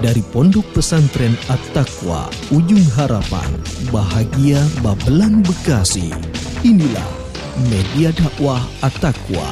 Dari Pondok Pesantren At-Taqwa, Ujung Harapan, Bahagia Babelan, Bekasi. Inilah Media Dakwah At-Taqwa.